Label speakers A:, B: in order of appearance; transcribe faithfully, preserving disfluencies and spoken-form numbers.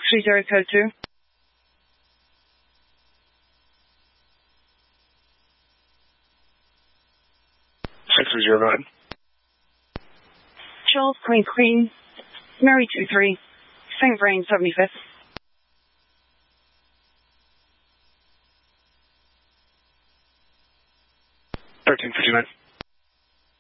A: three zero code two.
B: six three zero, go ahead.
A: Charles, Queen, Queen, Mary two three, Saint Vrain, seventy-fifth.
B: thirteen fifty-nine.